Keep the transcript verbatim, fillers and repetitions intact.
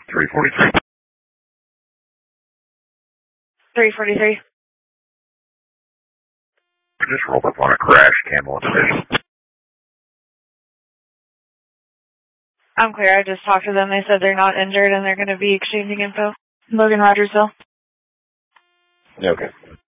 three forty-three. three forty-three. We just rolled up on a crash, Camel and Fish. I'm clear. I just talked to them. They said they're not injured and they're going to be exchanging info. Logan Rogersville. Okay.